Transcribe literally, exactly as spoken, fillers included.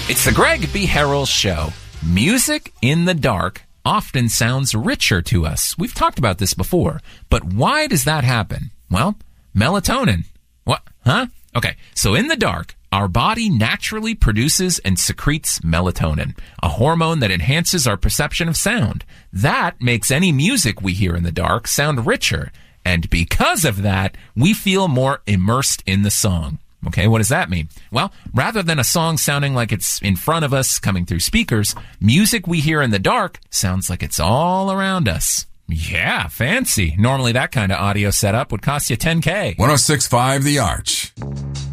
It's the Greg B. Harrell Show. Music in the dark often sounds richer to us. We've talked about this before, but why does that happen? Well, melatonin. What? Huh? Okay, so in the dark, our body naturally produces and secretes melatonin, a hormone that enhances our perception of sound. That makes any music we hear in the dark sound richer, and because of that, we feel more immersed in the song. Okay, what does that mean? Well, rather than a song sounding like it's in front of us coming through speakers, music we hear in the dark sounds like it's all around us. Yeah, fancy. Normally that kind of audio setup would cost you ten K. one oh six point five The Arch.